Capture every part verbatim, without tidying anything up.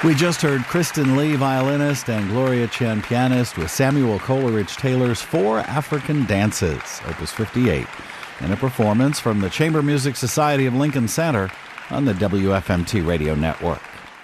We just heard Kristen Lee, violinist, and Gloria Chen, pianist, with Samuel Coleridge Taylor's Four African Dances, Opus fifty-eight, in a performance from the Chamber Music Society of Lincoln Center on the W F M T Radio Network.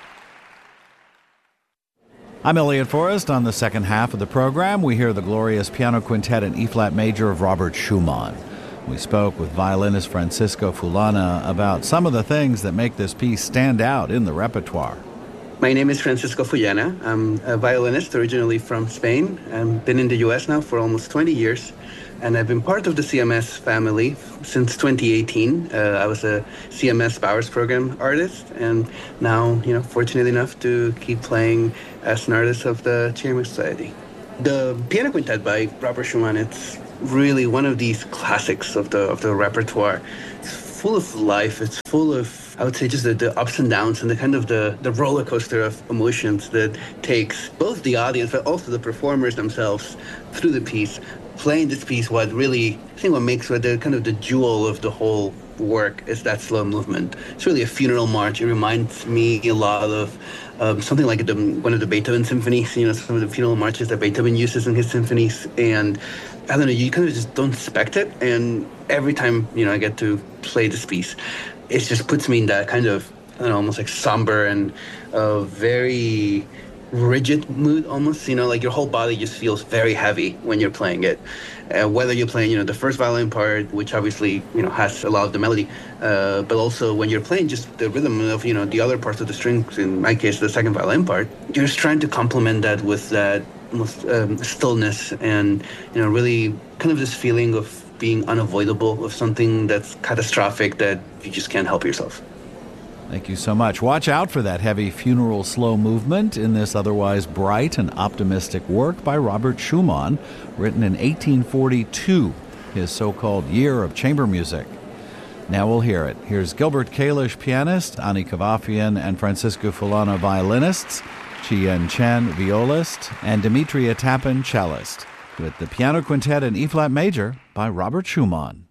I'm Elliot Forrest. On the second half of the program, we hear the glorious piano quintet in E-flat major of Robert Schumann. We spoke with violinist Francisco Fulana about some of the things that make this piece stand out in the repertoire. My name is Francisco Fulana. I'm a violinist originally from Spain. I've been in the U S now for almost twenty years, and I've been part of the C M S family since twenty eighteen. Uh, I was a C M S Bowers Program artist, and now, you know, fortunate enough to keep playing as an artist of the Chamber Society. The Piano Quintet by Robert Schumann, it's really one of these classics of the of the repertoire. It's full of life. It's full of, I would say, just the, the ups and downs and the kind of the, the roller coaster of emotions that takes both the audience but also the performers themselves through the piece. Playing this piece, what really, I think what makes it the kind of the jewel of the whole work is that slow movement. It's really a funeral march. It reminds me a lot of um, something like the, one of the Beethoven symphonies, you know, some of the funeral marches that Beethoven uses in his symphonies. And I don't know, you kind of just don't expect it. And every time, you know, I get to play this piece, it just puts me in that kind of, I don't know, almost like somber and uh, very rigid mood almost, you know, like your whole body just feels very heavy when you're playing it. Uh, whether you're playing, you know, the first violin part, which obviously, you know, has a lot of the melody, uh, but also when you're playing just the rhythm of, you know, the other parts of the strings, in my case, the second violin part, you're just trying to complement that with that almost um, stillness and, you know, really kind of this feeling of being unavoidable, of something that's catastrophic that you just can't help yourself. Thank you so much. Watch out for that heavy funeral slow movement in this otherwise bright and optimistic work by Robert Schumann, written in eighteen forty-two, his so-called year of chamber music. Now we'll hear it. Here's Gilbert Kalish, pianist, Ani Kavafian and Francisco Fulana, violinists, Chien Chen, violist, and Demetria Tappan, cellist, with the Piano Quintet in E-flat major by Robert Schumann.